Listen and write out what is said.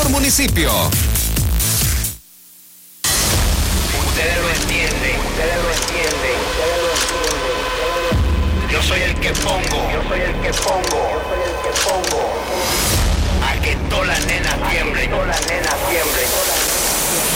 por municipio. Ustedes lo entienden. Yo soy el que pongo.